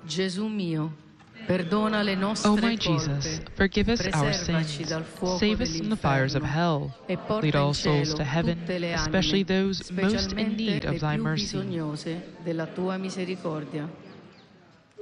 Gesù mio, perdona le nostre O my colpe, Jesus, forgive us our preservaci sins, dal fuoco save us from the fires of dell'inferno, hell, e porta lead in all souls cielo to heaven, tutte le especially anime, those most in specialmente need le of thy più mercy. bisognose della tua misericordia.